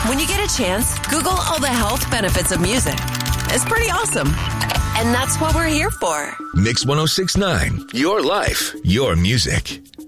When you get a chance, Google all the health benefits of music. It's pretty awesome. And that's what we're here for. Mix 106.9, your life, your music.